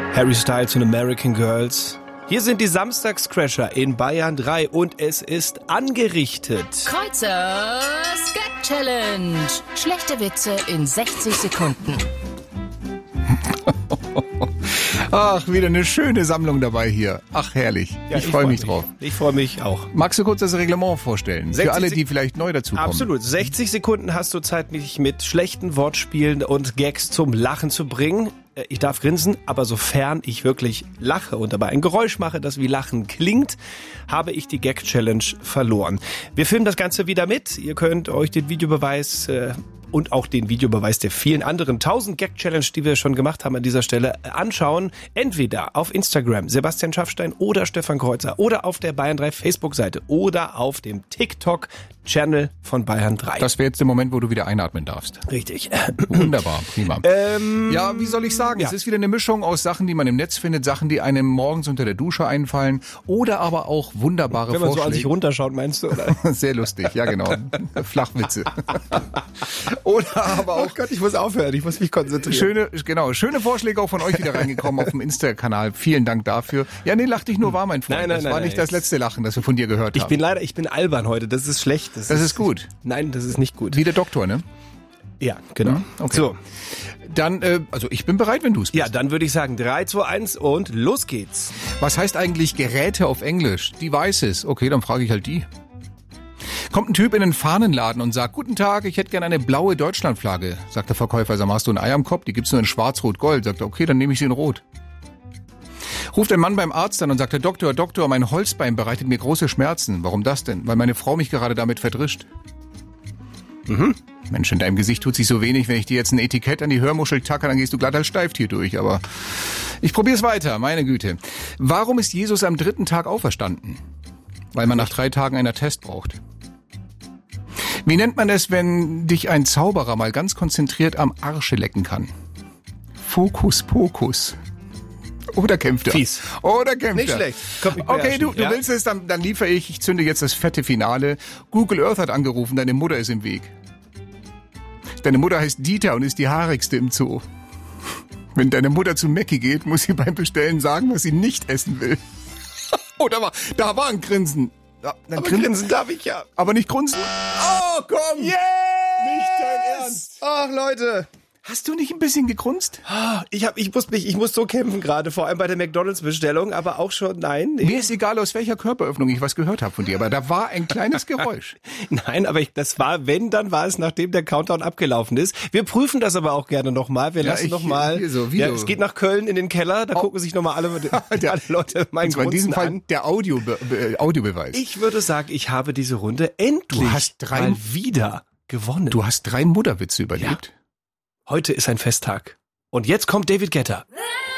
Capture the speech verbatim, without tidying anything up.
Harry Styles und American Girls. Hier sind die Samstagscrasher in Bayern drei und es ist angerichtet. Kreuzers Gag Challenge. Schlechte Witze in sechzig Sekunden. Ach, wieder eine schöne Sammlung dabei hier. Ach, herrlich. Ja, ich, ich freue freu mich, mich drauf. Ich freue mich auch. Magst du kurz das Reglement vorstellen? Für alle, die vielleicht neu dazukommen. Absolut. sechzig Sekunden hast du Zeit, mich mit schlechten Wortspielen und Gags zum Lachen zu bringen. Ich darf grinsen, aber sofern ich wirklich lache und dabei ein Geräusch mache, das wie Lachen klingt, habe ich die Gag-Challenge verloren. Wir filmen das Ganze wieder mit. Ihr könnt euch den Videobeweis äh, und auch den Videobeweis der vielen anderen tausend Gag-Challenge, die wir schon gemacht haben an dieser Stelle, anschauen. Entweder auf Instagram Sebastian Schaffstein oder Stefan Kreuzer oder auf der Bayern drei Facebook-Seite oder auf dem TikTok-Channel von Bayern drei. Das wäre jetzt der Moment, wo du wieder einatmen darfst. Richtig. Wunderbar, prima. Ähm, ja, wie soll ich sagen? Ja. Es ist wieder eine Mischung aus Sachen, die man im Netz findet, Sachen, die einem morgens unter der Dusche einfallen oder aber auch wunderbare Wenn man Vorschläge. so an sich runterschaut, meinst du? Oder? Sehr lustig, ja genau. Flachwitze. Oder aber auch... Oh Gott, ich muss aufhören, ich muss mich konzentrieren. Schöne, genau, schöne Vorschläge auch von euch wieder reingekommen auf dem Insta-Kanal. Vielen Dank dafür. Ja, nee, lach dich nur wahr, mein Freund. Nein, nein, das nein, war nein, nicht das letzte Lachen, das wir von dir gehört ich haben. Ich bin leider, ich bin albern heute, das ist schlecht. Das, das ist, ist gut. Nein, das ist nicht gut. Wie der Doktor, ne? Ja, genau. Mhm, okay. So. Dann, äh, also ich bin bereit, wenn du es bist. Ja, dann würde ich sagen drei, zwei, eins und los geht's. Was heißt eigentlich Geräte auf Englisch? Devices. Okay, dann frage ich halt die. Kommt ein Typ in den Fahnenladen und sagt, guten Tag, ich hätte gerne eine blaue Deutschlandflagge. Sagt der Verkäufer, sag mal, hast du ein Ei am Kopf? Die gibt's nur in schwarz-rot-gold. Sagt er, okay, dann nehme ich sie in rot. Ruft ein Mann beim Arzt an und sagt, der Doktor, Doktor, mein Holzbein bereitet mir große Schmerzen. Warum das denn? Weil meine Frau mich gerade damit verdrischt. Mhm. Mensch, in deinem Gesicht tut sich so wenig, wenn ich dir jetzt ein Etikett an die Hörmuschel tacke, dann gehst du glatt als Steiftier durch. Aber ich probier's weiter, meine Güte. Warum ist Jesus am dritten Tag auferstanden? Weil man nach drei Tagen einen Attest braucht. Wie nennt man es, wenn dich ein Zauberer mal ganz konzentriert am Arsche lecken kann? Fokus Pokus. Oder kämpft er? Fies. Oder kämpft Nicht er? schlecht. Komm, okay, du, du ja? willst es, dann, dann liefere ich. Ich zünde jetzt das fette Finale. Google Earth hat angerufen, deine Mutter ist im Weg. Deine Mutter heißt Dieter und ist die haarigste im Zoo. Wenn deine Mutter zu Mäcki geht, muss sie beim Bestellen sagen, was sie nicht essen will. Oh, da war, da war ein Grinsen. Ja, dann Aber grinsen. grinsen darf ich ja. Aber nicht grunzen. Oh, komm. Yes! Nicht dein Ernst. Ach, Leute. Hast du nicht ein bisschen gegrunzt? Ich hab, ich muss mich, ich muss so kämpfen gerade, vor allem bei der McDonalds-Bestellung, aber auch schon, nein. Nee. Mir ist egal, aus welcher Körperöffnung ich was gehört habe von dir, aber da war ein kleines Geräusch. Nein, aber ich, das war, wenn, dann war es, nachdem der Countdown abgelaufen ist. Wir prüfen das aber auch gerne nochmal. Wir Ja, lassen ich- nochmal. hier so, Ja, Video. es geht nach Köln in den Keller, da gucken sich nochmal alle, Der- alle Leute meinen Und zwar in diesem Grunzen Fall an. der Audio, äh, Audiobeweis. Ich würde sagen, ich habe diese Runde endlich Du hast drei- mal wieder gewonnen. Du hast drei Mutterwitze überlebt. Heute ist ein Festtag. Und jetzt kommt David Guetta.